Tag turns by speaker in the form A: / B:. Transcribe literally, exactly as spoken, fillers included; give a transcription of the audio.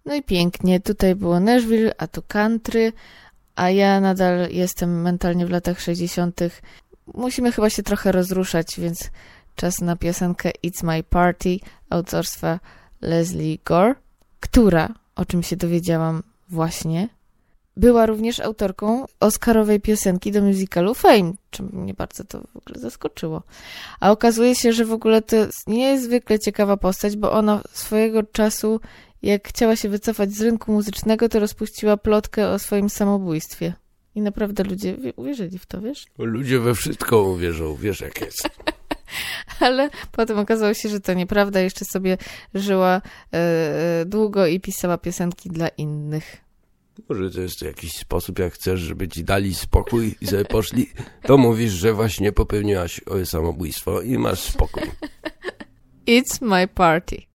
A: No i pięknie, tutaj było Nashville, a tu country, a ja nadal jestem mentalnie w latach sześćdziesiątych. Musimy chyba się trochę rozruszać, więc czas na piosenkę It's My Party autorstwa Lesley Gore, która, o czym się dowiedziałam właśnie, była również autorką oscarowej piosenki do musicalu Fame, czym mnie bardzo to w ogóle zaskoczyło. A okazuje się, że w ogóle to jest niezwykle ciekawa postać, bo ona swojego czasu, jak chciała się wycofać z rynku muzycznego, to rozpuściła plotkę o swoim samobójstwie. I naprawdę ludzie uwierzyli w to, wiesz?
B: Ludzie we wszystko uwierzą, wiesz jak jest.
A: Ale potem okazało się, że to nieprawda. Jeszcze sobie żyła e, długo i pisała piosenki dla innych.
B: Może to jest jakiś sposób, jak chcesz, żeby ci dali spokój i sobie poszli, to mówisz, że właśnie popełniłaś samobójstwo i masz spokój.
A: It's my party.